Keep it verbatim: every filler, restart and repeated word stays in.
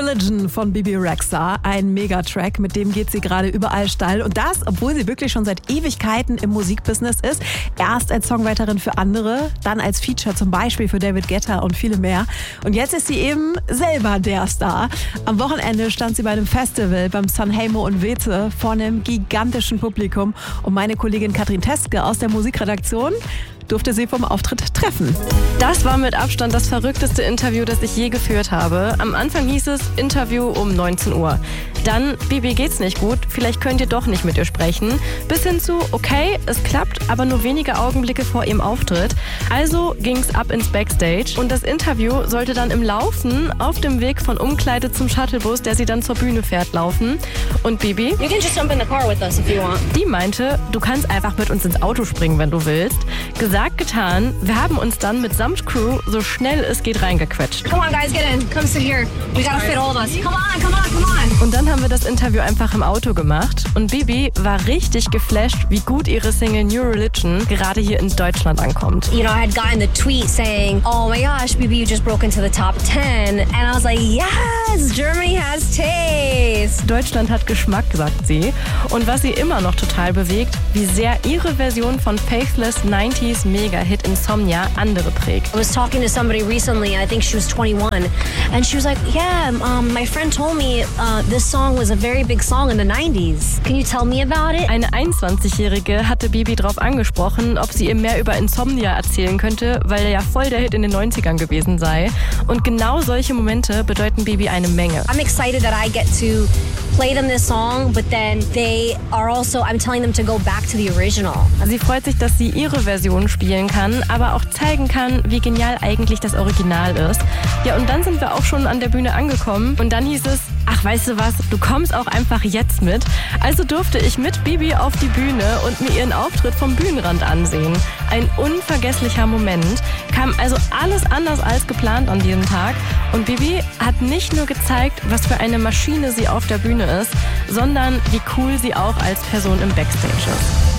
Religion von Bebe Rexha, ein Megatrack, mit dem geht sie gerade überall steil. Und das, obwohl sie wirklich schon seit Ewigkeiten im Musikbusiness ist. Erst als Songwriterin für andere, dann als Feature zum Beispiel für David Guetta und viele mehr. Und jetzt ist sie eben selber der Star. Am Wochenende stand sie bei einem Festival beim Sanremo und Weze vor einem gigantischen Publikum. Und meine Kollegin Katrin Teske aus der Musikredaktion durfte sie vom Auftritt treffen. Das war mit Abstand das verrückteste Interview, das ich je geführt habe. Am Anfang hieß es Interview um neunzehn Uhr. Dann, Bibi geht's nicht gut, vielleicht könnt ihr doch nicht mit ihr sprechen. Bis hin zu, okay, es klappt, aber nur wenige Augenblicke vor ihrem Auftritt. Also ging's ab ins Backstage und das Interview sollte dann im Laufen auf dem Weg von Umkleide zum Shuttlebus, der sie dann zur Bühne fährt, laufen. Und Bibi, you can just jump in the car with us if you want. Die meinte, du kannst einfach mit uns ins Auto springen, wenn du willst. Gesagt, getan. Wir haben uns dann mitsamt Crew so schnell es geht reingequetscht. Come on, guys, get in. Come sit here. We gotta fit all of us. Come on, come on, come on. Und dann haben wir das Interview einfach im Auto gemacht. Und Bibi war richtig geflasht, wie gut ihre Single New Religion gerade hier in Deutschland ankommt. You know, I had gotten the tweet saying, oh my gosh, Bibi, you just broke into the top ten. And I was like, yes, Germany has taste. Deutschland hat Geschmack, sagt sie. Und was sie immer noch total bewegt, wie sehr ihre Version von Faithless neunziger Mega-Hit Insomnia andere prägt. I was talking to somebody recently, I think she was twenty-one, and she was like, yeah, um, my friend told me uh, this song was a very big song in the nineties. Can you tell me about it? Eine einundzwanzigjährige hatte Bibi darauf angesprochen, ob sie ihr mehr über Insomnia erzählen könnte, weil er ja voll der Hit in den neunzigern gewesen sei. Und genau solche Momente bedeuten Bibi eine Menge. I'm excited that I get to play them this song, but then they are also, I'm telling them to go back to the original. Sie freut sich, dass sie ihre Version spielen kann, aber auch zeigen kann, wie genial eigentlich das Original ist. Ja, und dann sind wir auch schon an der Bühne angekommen und dann hieß es, ach, weißt du was, du kommst auch einfach jetzt mit. Also durfte ich mit Bibi auf die Bühne und mir ihren Auftritt vom Bühnenrand ansehen. Ein unvergesslicher Moment. Kam also alles anders als geplant an diesem Tag. Und Bibi hat nicht nur gezeigt, was für eine Maschine sie auf der Bühne ist, sondern wie cool sie auch als Person im Backstage ist.